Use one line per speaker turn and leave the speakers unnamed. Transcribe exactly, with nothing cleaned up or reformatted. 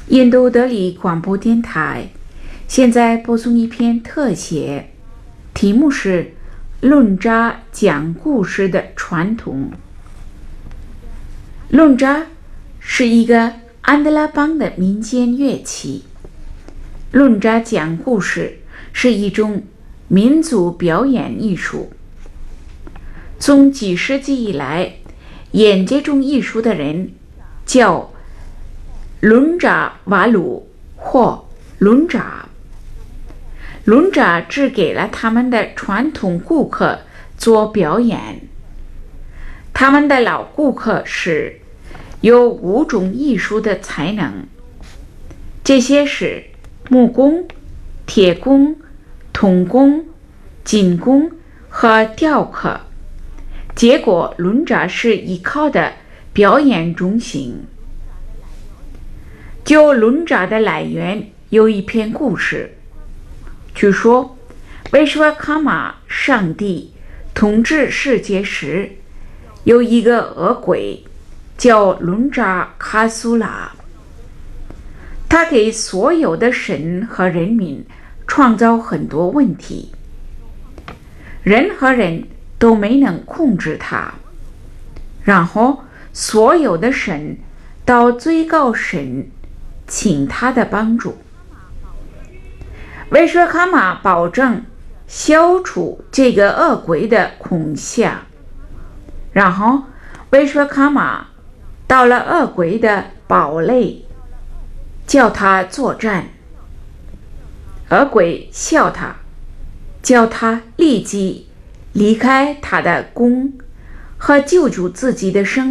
印度德里广播电台现在播送一篇特写，题目是论扎讲故事的传统。论扎是一个安德拉邦的民间乐器。论扎讲故事是一种民族表演艺术。从几世纪以来，演这种艺术的人叫伦扎瓦鲁或伦扎。伦扎只给了他们的传统顾客做表演。他们的老顾客是有五种艺术的才能，这些是木工、铁工、铜工、金工和雕刻。结果伦扎是依靠的表演中心。就伦扎的来源有一篇故事，据说维什瓦卡玛上帝统治世界时，有一个恶鬼叫伦扎卡苏拉，他给所有的神和人民创造很多问题，人和人都没能控制他，然后所有的神到最高神请他的帮助。维舍卡玛保证消除这个恶鬼的恐吓，然后维舍卡玛到了恶鬼的堡垒，叫他作战。恶鬼笑他，叫他立即离开他的宫和救助自己的生